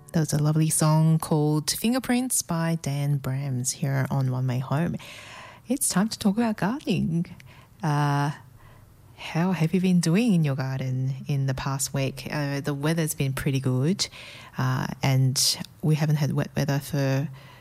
That was a lovely song called Fingerprints by Dan Brams here on One Way Home. It's time to talk about gardening. How have you been doing in your garden in the past week? The weather's been pretty good, and we haven't had wet weather for